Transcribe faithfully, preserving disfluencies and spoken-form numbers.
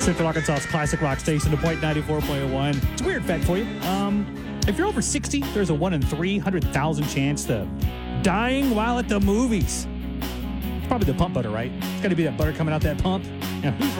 Central Arkansas's classic rock station, The Point ninety-four point one. It's a weird fact for you. Um, if you're over sixty, there's a one in three hundred thousand chance to dying while at the movies. It's probably the pump butter, right? It's got to be that butter coming out that pump. Yeah.